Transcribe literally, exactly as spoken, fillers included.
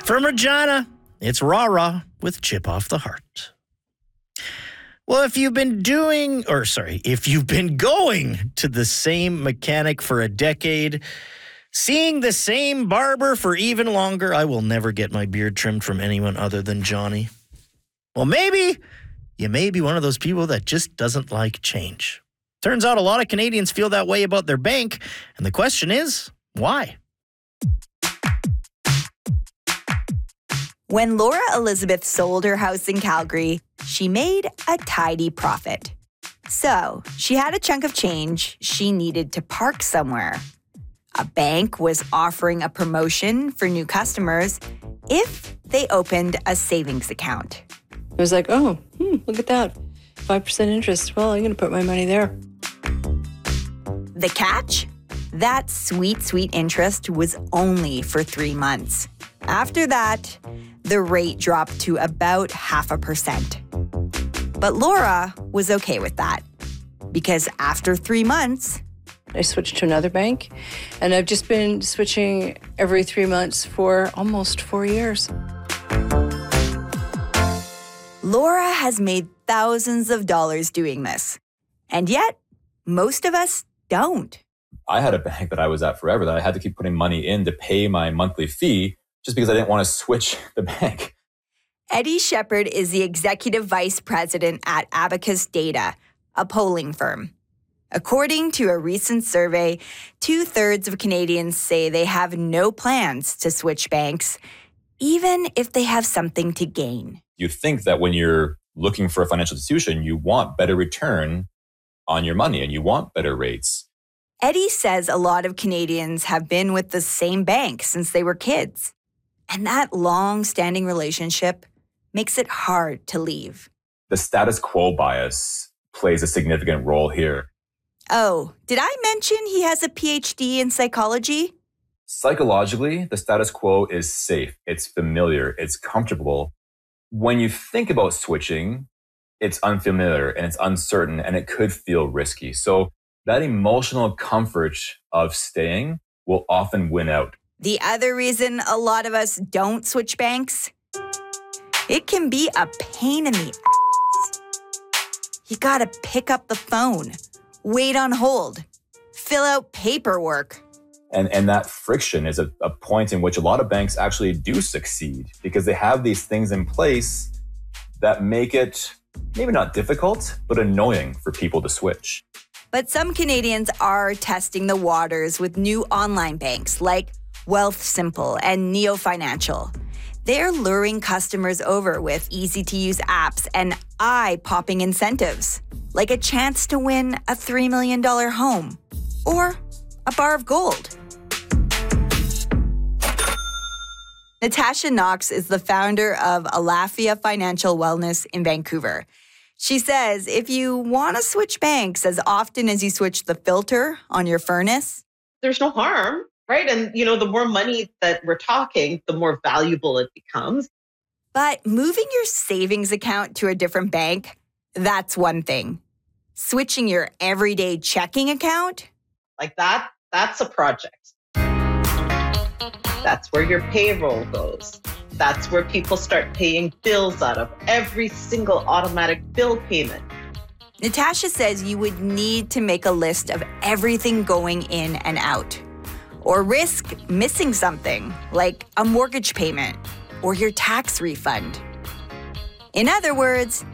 From Regina, it's Rah Rah with Chip Off the Heart. Well, if you've been doing, or sorry, if you've been going to the same mechanic for a decade, seeing the same barber for even longer, I will never get my beard trimmed from anyone other than Johnny. Well, maybe you may be one of those people that just doesn't like change. Turns out a lot of Canadians feel that way about their bank, and the question is, why? When Laura Elizabeth sold her house in Calgary, she made a tidy profit. So she had a chunk of change she needed to park somewhere. A bank was offering a promotion for new customers if they opened a savings account. I was like, oh, hmm, look at that. five percent interest. Well, I'm going to put my money there. The catch? That sweet, sweet interest was only for three months. After that, the rate dropped to about half a percent. But Laura was okay with that because after three months, I switched to another bank, and I've just been switching every three months for almost four years. Laura has made thousands of dollars doing this, and yet most of us don't. I had a bank that I was at forever that I had to keep putting money in to pay my monthly fee just because I didn't want to switch the bank. Eddie Shepard is the executive vice president at Abacus Data, a polling firm. According to a recent survey, two-thirds of Canadians say they have no plans to switch banks, even if they have something to gain. You'd think that when you're looking for a financial institution, you want better return on your money and you want better rates. Eddie says a lot of Canadians have been with the same bank since they were kids. And that long-standing relationship makes it hard to leave. The status quo bias plays a significant role here. Oh, did I mention he has a P H D in psychology? Psychologically, the status quo is safe, it's familiar, it's comfortable. When you think about switching, it's unfamiliar and it's uncertain and it could feel risky. So that emotional comfort of staying will often win out. The other reason a lot of us don't switch banks? It can be a pain in the ass. You gotta pick up the phone, wait on hold, fill out paperwork. And, and that friction is a, a point in which a lot of banks actually do succeed because they have these things in place that make it maybe not difficult, but annoying for people to switch. But some Canadians are testing the waters with new online banks like Wealthsimple and Neo Financial. They're luring customers over with easy-to-use apps and eye-popping incentives, like a chance to win a three million dollars home or a bar of gold. Natasha Knox is the founder of Alafia Financial Wellness in Vancouver. She says if you want to switch banks as often as you switch the filter on your furnace, there's no harm, right? And, you know, the more money that we're talking, the more valuable it becomes. But moving your savings account to a different bank, that's one thing. Switching your everyday checking account? Like that, that's a project. That's where your payroll goes. That's where people start paying bills out of, every single automatic bill payment. Natasha says you would need to make a list of everything going in and out, or risk missing something like a mortgage payment or your tax refund. In other words,